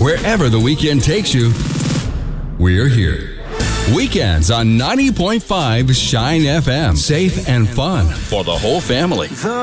Wherever the weekend takes you, we're here. Weekends on 90.5 Shine FM. Safe and fun for the whole family.